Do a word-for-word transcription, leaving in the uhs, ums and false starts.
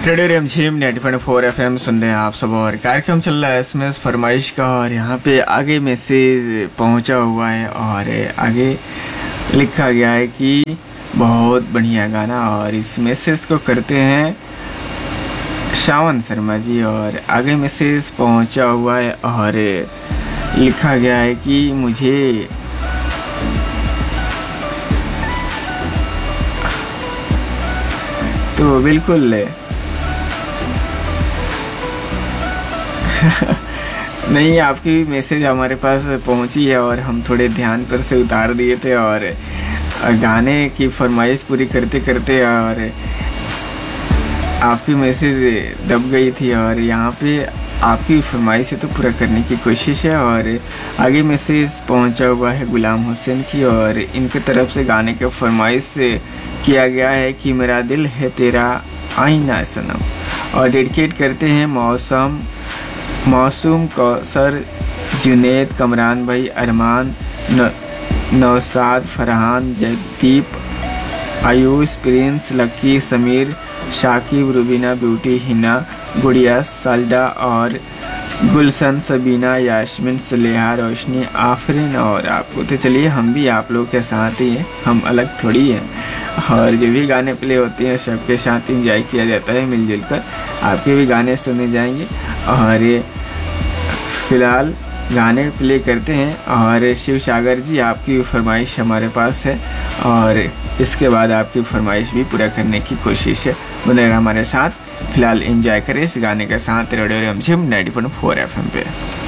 Radio रिमझिम ninety point four F M सुन रहे हैं आप सब और कार्यक्रम चल रहा है एसएमएस फरमाइश का। और यहाँ पे आगे मैसेज पहुँचा हुआ है और आगे लिखा गया है कि बहुत बढ़िया गाना। और इस मैसेज को करते हैं श्रावण शर्मा जी। और आगे मैसेज पहुँचा हुआ है और लिखा गया है कि मुझे तो बिल्कुल नहीं, आपकी मैसेज हमारे पास पहुंची है और हम थोड़े ध्यान पर से उतार दिए थे और गाने की फरमाइश पूरी करते करते और आपकी मैसेज दब गई थी। और यहाँ पे आपकी फरमाइश से तो पूरा करने की कोशिश है। और आगे मैसेज पहुंचा हुआ है गुलाम हुसैन की और इनके तरफ से गाने के फरमाइश से किया गया है कि मेरा दिल है तेरा आईना सनम। और डेडिकेट करते हैं मौसम मासूम कौसर, जुनैद, कमरान भाई, अरमान, Naushad, Farhan, Jaideep, Ayush, Prince, lucky, Sameer, Shakib, Rubina, beauty, Hina, गुड़िया, सालदा और गुलशन, सबीना, यास्मीन, सलेहा, रोशनी, आफरीन और आपको। तो चलिए हम भी आप लोग के साथ ही हैं, हम अलग थोड़ी हैं। और जो भी गाने प्ले होते हैं सबके साथ इंजॉय किया जाता है मिलजुल कर। आपके भी गाने सुने जाएंगे और फिलहाल गाने प्ले करते हैं। और शिव सागर जी आपकी फरमाइश हमारे पास है और इसके बाद आपकी फरमाइश भी पूरा करने की कोशिश है। बने हमारे साथ, फिलहाल एंजॉय करें इस गाने के साथ रेडियो रिमझिम ninety point four F M पे।